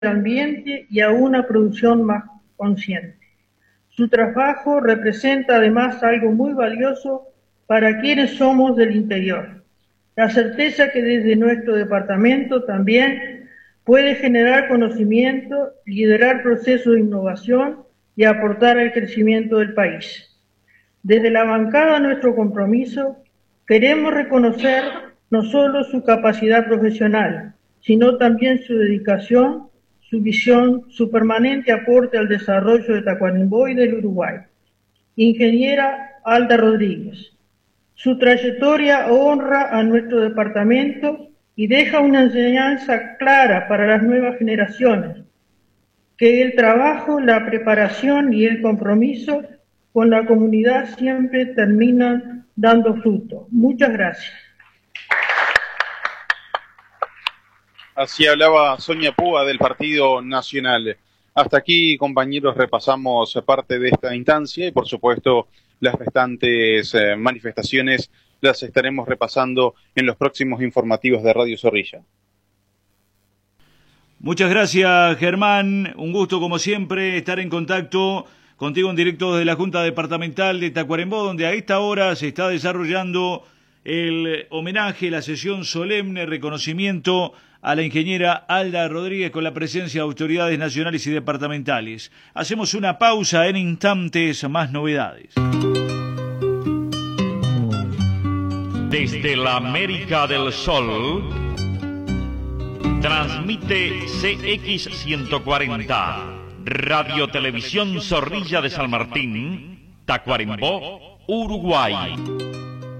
ambiente y a una producción más consciente. Su trabajo representa además algo muy valioso para quienes somos del interior. La certeza que desde nuestro departamento también puede generar conocimiento, liderar procesos de innovación y aportar al crecimiento del país. Desde la bancada nuestro compromiso, queremos reconocer no solo su capacidad profesional, sino también su dedicación, su visión, su permanente aporte al desarrollo de Tacuarembó y del Uruguay. Ingeniera Alda Rodríguez. Su trayectoria honra a nuestro departamento y deja una enseñanza clara para las nuevas generaciones, que el trabajo, la preparación y el compromiso con la comunidad siempre terminan dando fruto. Muchas gracias. Así hablaba Sonia Púa del Partido Nacional. Hasta aquí, compañeros, repasamos parte de esta instancia y, por supuesto, las restantes manifestaciones las estaremos repasando en los próximos informativos de Radio Zorrilla. Muchas gracias, Germán. Un gusto, como siempre, estar en contacto contigo en directo desde la Junta Departamental de Tacuarembó, donde a esta hora se está desarrollando el homenaje, la sesión solemne, reconocimiento a la ingeniera Alda Rodríguez con la presencia de autoridades nacionales y departamentales. Hacemos una pausa, en instantes más novedades. Desde la América del Sol, transmite CX140, Radio Televisión Zorrilla de San Martín, Tacuarembó, Uruguay.